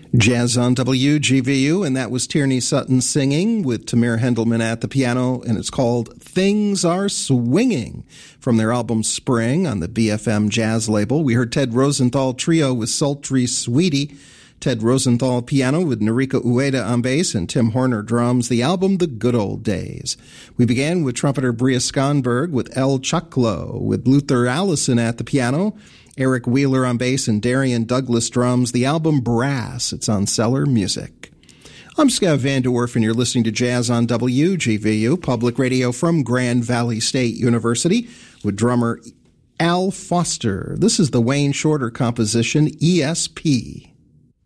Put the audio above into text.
Jazz on WGVU, and that was Tierney Sutton singing with Tamir Hendelman at the piano, and it's called Things Are Swinging from their album Spring on the BFM Jazz label. We heard Ted Rosenthal Trio with Sultry Sweetie, Ted Rosenthal piano with Narika Ueda on bass and Tim Horner drums, the album The Good Old Days. We began with trumpeter Bria Skonberg with El Choclo, with Luther Allison at the piano, Eric Wheeler on bass and Darian Douglas drums, the album Brass. It's on Cellar Music. I'm Scott Van Dorf, and you're listening to Jazz on WGVU, public radio from Grand Valley State University, with drummer Al Foster. This is the Wayne Shorter composition, ESP.